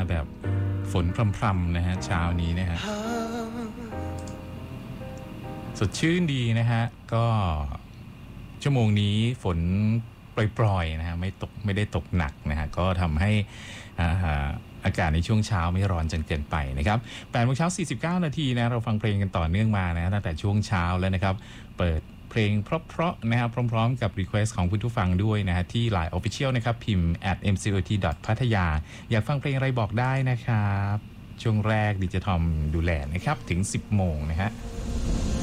แบบฝนพรำๆนะฮะเช้านี้นะฮะสดชื่นดีนะฮะก็ชั่วโมงนี้ฝนปล่อยๆนะฮะไม่ได้ตกหนักนะฮะก็ทำให้อากาศในช่วงเช้าไม่ร้อนจนเกินไปนะครับ8 โมงเช้า 49 นาทีนะเราฟังเพลงกันต่อเนื่องมานะตั้งแต่ช่วงเช้าแล้วนะครับเปิดเพลงเพราะๆนะครับพร้อมๆกับ request ของคุณผู้ฟังด้วยนะฮะที่ Line Official นะครับพิมพ์ @mcot.pattaya อยากฟังเพลงอะไรบอกได้นะครับช่วงแรกดิจิทอมดูแลนะครับถึง 10 โมงนะฮะ